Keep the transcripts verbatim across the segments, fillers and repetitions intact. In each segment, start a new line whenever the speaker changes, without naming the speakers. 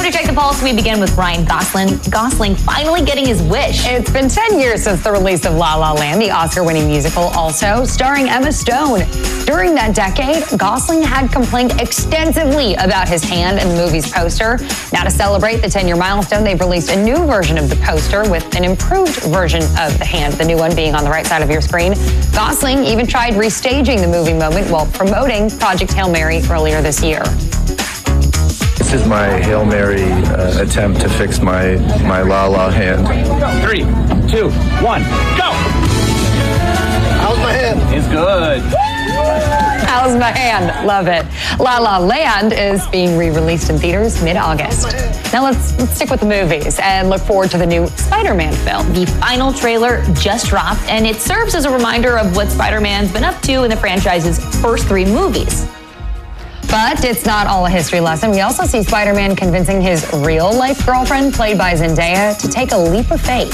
to check the pulse, we begin with Ryan Gosling. Gosling finally getting his wish.
It's been ten years since the release of La La Land, the Oscar-winning musical, also starring Emma Stone. During that decade, Gosling had complained extensively about his hand in the movie's poster. Now, to celebrate the ten-year milestone, they've released a new version of the poster with an improved version of the hand, the new one being on the right side of your screen. Gosling even tried restaging the movie moment while promoting Project Hail Mary earlier this year.
This is my Hail Mary uh, attempt to fix my, my La La hand.
Three, two, one, go!
How's my hand?
It's good.
How's my hand? Love it. La La Land is being re-released in theaters mid-August. Now let's, let's stick with the movies and look forward to the new Spider-Man film.
The final trailer just dropped, and it serves as a reminder of what Spider-Man's been up to in the franchise's first three movies.
But it's not all a history lesson. We also see Spider-Man convincing his real-life girlfriend, played by Zendaya, to take a leap of faith.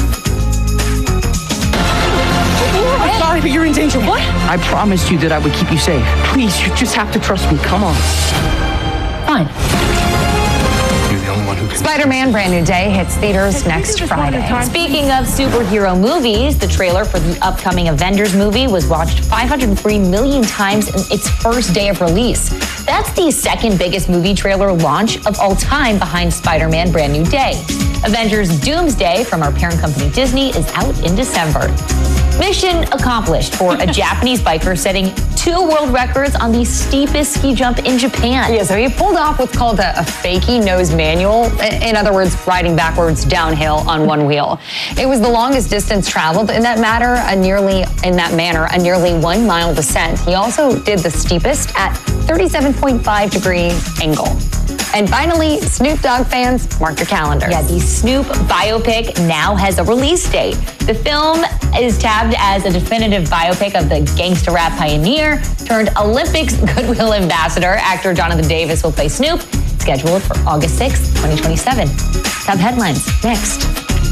I'm sorry, but you're in danger. What? I promised you that I would keep you safe. Please, you just have to trust me. Come on.
Fine.
You're the only one who can...
Spider-Man Brand New Day hits theaters next Friday.
Speaking of superhero movies, the trailer for the upcoming Avengers movie was watched five hundred three million times in its first day of release. That's the second biggest movie trailer launch of all time behind Spider-Man Brand New Day. Avengers Doomsday from our parent company Disney is out in December. Mission accomplished for a Japanese biker setting two world records on the steepest ski jump in Japan.
Yeah, so he pulled off what's called a, a fakie nose manual. In other words, riding backwards downhill on one wheel. It was the longest distance traveled in that matter, a nearly in that manner, a nearly one mile descent. He also did the steepest at thirty-seven point five degree angle. And finally, Snoop Dogg fans, mark your calendars.
Yeah, the Snoop biopic now has a release date. The film is tabbed as a definitive biopic of the gangsta rap pioneer turned Olympics goodwill ambassador. Actor Jonathan Davis will play Snoop, scheduled for August sixth, twenty twenty-seven. Top headlines next.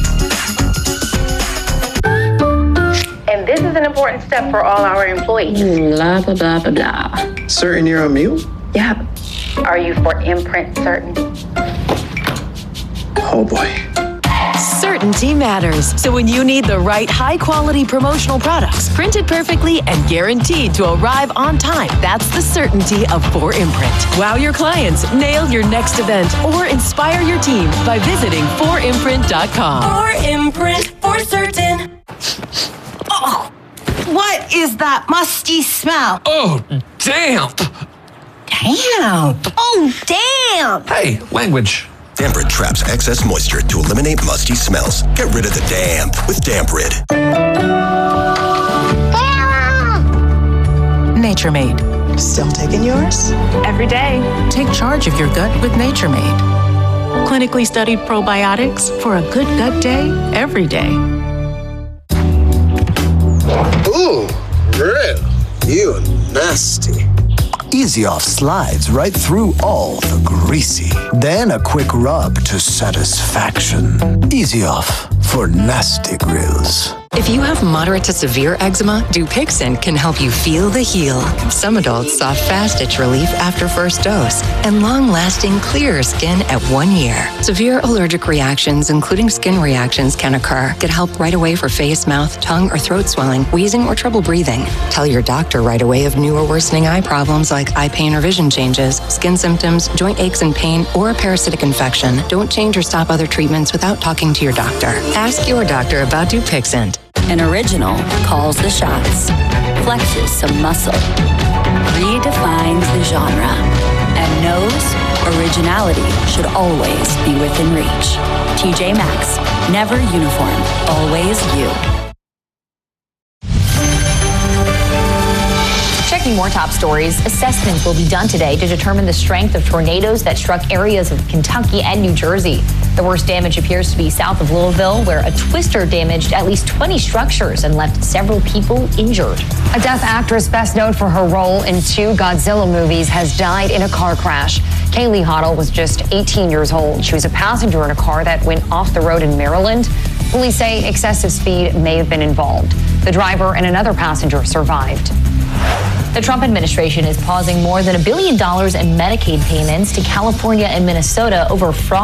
And this is an important step for all our employees.
Blah, blah, blah, blah, blah.
Certain you're a mule?
Yeah.
Are you for imprint certain?
Oh boy.
Certainty matters. So when you need the right high-quality promotional products, printed perfectly and guaranteed to arrive on time, that's the certainty of four imprint. Wow your clients, nail your next event, or inspire your team by visiting four imprint dot com.
four imprint, for certain. Oh, what is that musty smell?
Oh, damp.
Damn. Oh, damn.
Hey, language.
Damprid traps excess moisture to eliminate musty smells. Get rid of the damp with Damprid.
Nature Made.
Still taking yours?
Every day. Take charge of your gut with Nature Made. Clinically studied probiotics for a good gut day every day.
Ooh, real. You nasty.
Easy Off slides right through all the greasy. Then a quick rub to satisfaction. Easy Off for nasty grills.
If you have moderate to severe eczema, Dupixent can help you feel the heal. Some adults saw fast itch relief after first dose and long-lasting clear skin at one year. Severe allergic reactions, including skin reactions, can occur. Get help right away for face, mouth, tongue, or throat swelling, wheezing, or trouble breathing. Tell your doctor right away of new or worsening eye problems like eye pain or vision changes, skin symptoms, joint aches and pain, or a parasitic infection. Don't change or stop other treatments without talking to your doctor. Ask your doctor about Dupixent.
An original calls the shots, flexes some muscle, redefines the genre, and knows originality should always be within reach. T J Maxx, never uniform, always you.
Checking more top stories, assessments will be done today to determine the strength of tornadoes that struck areas of Kentucky and New Jersey. The worst damage appears to be south of Louisville, where a twister damaged at least twenty structures and left several people injured.
A deaf actress best known for her role in two Godzilla movies has died in a car crash. Kaylee Hoddle was just eighteen years old. She was a passenger in a car that went off the road in Maryland. Police say excessive speed may have been involved. The driver and another passenger survived.
The Trump administration is pausing more than a billion dollars in Medicaid payments to California and Minnesota over fraud.